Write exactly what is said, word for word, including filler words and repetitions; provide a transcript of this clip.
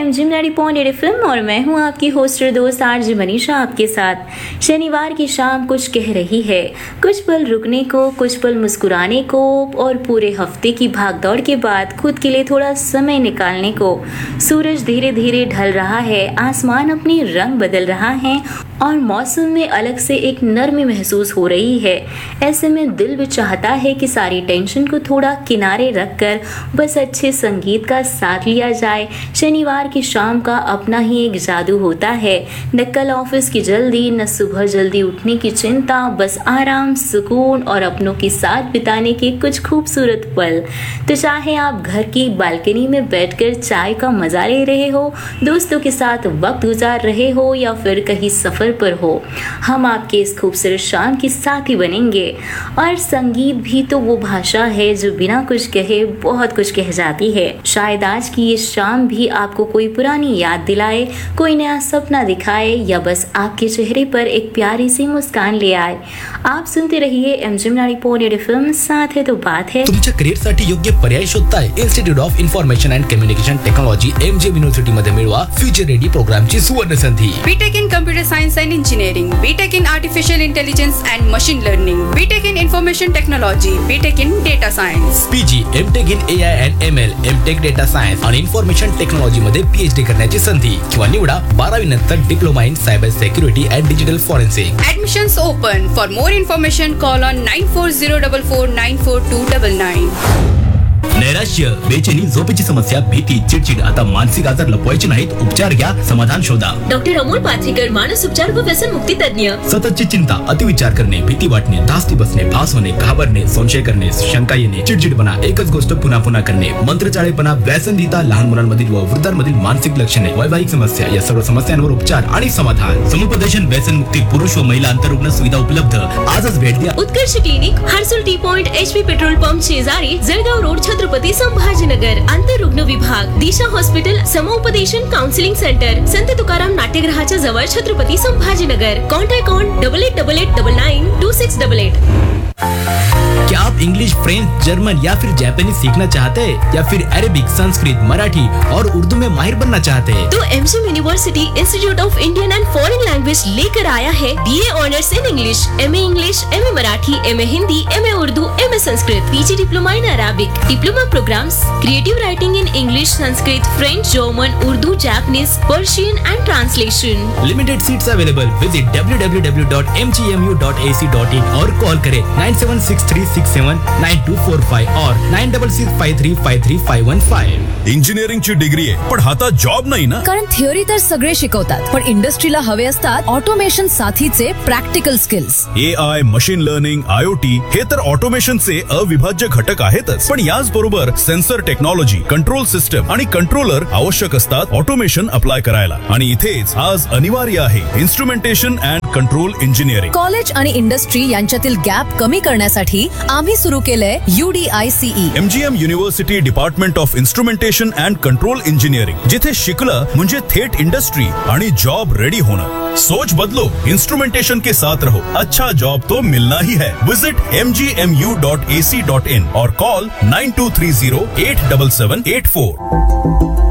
MG ninety point eight FM और मैं हूं आपकी होस्ट और दोस्त आरजे मनीषा आपके साथ। शनिवार की शाम कुछ कह रही है, कुछ पल रुकने को, कुछ पल मुस्कुराने को और पूरे हफ्ते की भागदौड़ के बाद खुद के लिए थोड़ा समय निकालने को। सूरज धीरे धीरे ढल रहा है, आसमान अपनी रंग बदल रहा है और मौसम में अलग से एक नरमी महसूस हो रही है। ऐसे में दिल भी चाहता है कि सारी टेंशन को थोड़ा किनारे रखकर बस अच्छे संगीत का साथ लिया जाए। शनिवार की शाम का अपना ही एक जादू होता है, न कल ऑफिस की जल्दी, न सुबह जल्दी उठने की चिंता, बस आराम, सुकून और अपनों के साथ बिताने के कुछ खूबसूरत पल। तो चाहे आप घर की बालकनी में बैठकर चाय का मजा ले रहे हो, दोस्तों के साथ वक्त गुजार रहे हो या फिर कहीं सफर पर हो, हम आपके इस खूबसूरत शाम के साथी बनेंगे। और संगीत भी तो वो भाषा है जो बिना कुछ कहे बहुत कुछ कह जाती है। शायद आज की ये शाम भी आपको कोई पुरानी याद दिलाए, कोई नया सपना दिखाए या बस आपके चेहरे पर एक प्यारी सी मुस्कान ले आए। आप सुनते रहिए MG ninety point eight FM, साथ है तो बात है। तुमच्या करिअरसाठी योग्य पर्याय शोधताय? Institute of information and communication technology MG university मध्ये मिळवा फ्युचर रेडी प्रोग्रामची सुवर्ण संधी। BTech in computer science and engineering, BTech in artificial intelligence and machine learning, BTech in information technology, BTech in data science, P G, M.Tech in A I and M L, M.Tech data science आणि information technology मध्ये P H D करण्याची संधी किंवा निवडा बारावी नंतर diploma in cyber security and digital forensic. admissions open. For more information call on nine four zero four four nine four two nine nine. नैराश्य, बेचैनी, झोपेची समस्या, भीती, चिडचिड आता मानसिक आजार लपवायचे नाहीत, उपचार घ्या, समाधान शोधा। डॉक्टर अमोल पाथरीकर, मानस उपचार व व्यसन मुक्ती तज्ञ। सततची चिंता, अतिविचार करणे, भीती वाटणे, धास्ती बसणे, भास होणे, घाबरणे, संशय करणे, शंका येणे, चिडचिडपणा, एकच गोष्ट पुन्हा पुन्हा करणे, मंत्रचाळेपणा, व्यसनदिता, लहान मुलांमधील व वृद्धांमधील मानसिक लक्षणे, वैवाहिक समस्या या सर्व समस्यांवर उपचार आणि समाधान। समुपदेशन, व्यसन मुक्ती, पुरुष व महिला अंतरुग्ण सुविधा उपलब्ध। आजच भेट द्या। उत्कर्ष clinic, Harsul T point, HP petrol pump शेजारी, जळगाव रोड, छत्रपती संभाजीनगर। अंतरुग्ण विभाग, दिशा हॉस्पिटल, समुपदेशन काउन्सिलिंग सेंटर, संत तुकाराम नाट्यगृहाच्या जवळ, Chhatrapati Sambhajinagar. Contact on double eight double eight double nine to six double eight. क्या आप इंग्लिश, फ्रेंच, जर्मन या फिर जापानी सीखना चाहते हैं या फिर अरेबिक, संस्कृत, मराठी और उर्दू में माहिर बनना चाहते हैं? तो MG university institute of Indian end foreign language लेकर आया है BA honours in English, MA English, MA Marathi, MA Hindi, MA Urdu, MA Sanskrit, PG diploma in Arabic, diploma programs, creative writing in English, Sanskrit, French, German, Urdu, Japanese, Persian end translation. Limited seats available. Visit W W W dot M G M U dot A C dot in और call करें nine seven six three six seven nine to four five और nine double six five three five three five one five. इंजिनिअरिंगची degree आहे पण हातात job नाही ना? कारण theory तर सगळे शिकवतात, पण इंडस्ट्रीला हवे असतात ऑटोमेशन साथीचे practical skills. A I, machine learning, IoT हे तर ऑटोमेशनचे अविभाज्य घटक आहेतच, पण याच बरोबर सेन्सर टेक्नॉलॉजी, कंट्रोल सिस्टम आणि कंट्रोलर आवश्यक असतात ऑटोमेशन अप्लाय करायला। आणि इथेच आज अनिवार्य आहे instrumentation and control engineering. College आणि इंडस्ट्री यांच्यातील गॅप कमी करण्यासाठी आम्ही सुरू केलंय यूडीआयसीई, MGM university department of instrumentation and control engineering, जिथे शिकलं म्हणजे थेट इंडस्ट्री आणि जॉब रेडी होणं। सोच बदलो, इंस्ट्रूमेंटेशन के साथ रहो, अच्छा जॉब तो मिलना ही है। Visit M G M U dot A C dot in और call nine to three Ziro eight seven seven eight four.